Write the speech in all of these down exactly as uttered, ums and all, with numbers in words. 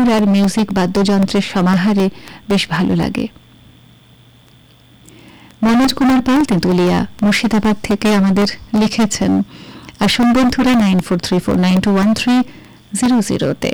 সুর আর মিউজিক বাদ্যযন্ত্রের সমাহারে বেশ ভালো লাগে। মনোজ কুমার পাল তেঁতুলিয়া মুর্শিদাবাদ থেকে আমাদের লিখেছেন। আসুন বন্ধুরা nine four three four nine two one three zero জিরোতে।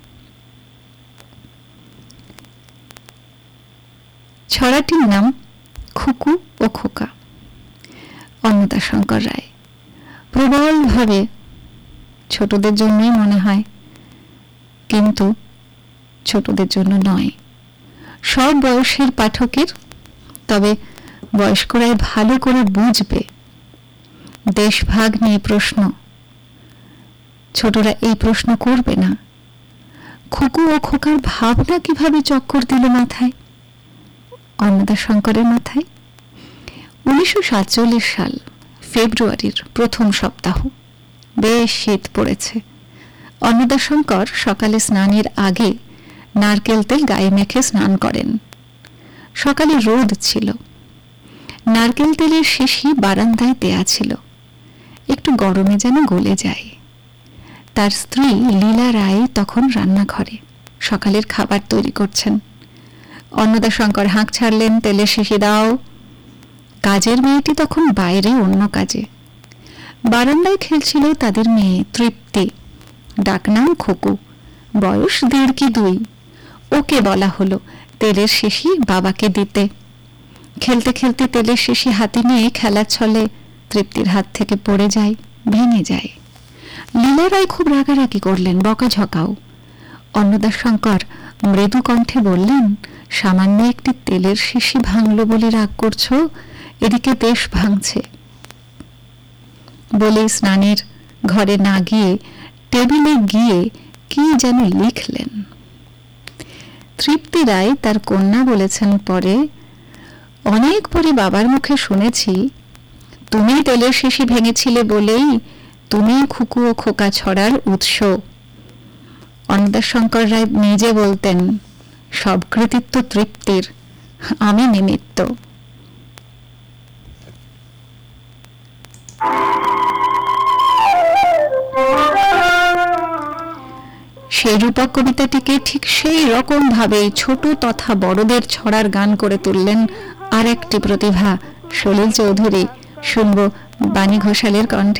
ছড়াটির নাম খুকু ও খোকা, অন্নদাশঙ্কর রায়। প্রবলভাবে ছোটদের জন্যই মনে হয়, কিন্তু ছোটদের জন্য নয়, সব বয়সের পাঠকের। তবে বয়স্করাই ভালো করে বুঝবে। দেশভাগ নিয়ে প্রশ্ন, ছোটরা এই প্রশ্ন করবে না। খুকু ও খোকার ভাবনা কিভাবে চক্কর দিল মাথায়, অন্নদাশঙ্করের মাথায়। উনিশশো সাতচল্লিশ সাল ফেব্রুয়ারির প্রথম সপ্তাহ, বেশ শীত পড়েছে। অন্নদাশঙ্কর সকালে স্নানের আগে নারকেল তেল গায়ে মেখে স্নান করেন। সকালে রোদ ছিল, নারকেল তেলের শিশি বারান্দায় দেয়া ছিল, একটু গরমে যেন গলে যায়। তার স্ত্রী লীলা রায় তখন রান্নাঘরে সকালের খাবার তৈরি করছেন। অন্নদাশঙ্কর হাঁক ছাড়লেন, তেলের শিশি দাও। কাজের মেয়েটি তখন বাইরে অন্য কাজে। বারান্দায় খেলছিল তাদের মেয়ে তৃপ্তি, ডাকনাম খোকু, বয়স দেড় কি দুই। ওকে বলা হলো তেলের শিশি বাবাকে দিতে। খেলতে খেলতে তেলের শিশি হাতে নিয়ে খেলার ছলে তৃপ্তির হাত থেকে পড়ে যায়, ভেঙে যায়। লীলা রায় খুব রাগারাগি করলেন, বকাঝকাও। অন্নদাশঙ্কর মৃদু কণ্ঠে বললেন, সামান্য একটি তেলের শিশি ভাঙলো বলে রাগ করছো, এদিকে দেশ ভাঙছে। বলে স্নানের ঘরে না গিয়ে টেবিলে গিয়ে কি যেন লিখলেন। তৃপ্তি রায় তার কন্যা বলেছেন পরে, অনেক পরে বাবার মুখে শুনেছি তুমি তেলের শিশি ভেঙেছিলে বলেই তুমি খুকু ও খোকা ছড়ার উৎস। অন্নদাশঙ্কর রায় নিজে বলতেন, সব কৃতিত্ব তৃপ্তির, আমি নিমিত্ত। সেই রূপক কবিতাটিকে ঠিক সেই রকম ভাবে ছোট তথা বড়দের ছড়ার গান করে তুললেন আর একটি প্রতিভা, সলিল চৌধুরী। শুনব বাণী ঘোষালের কণ্ঠে।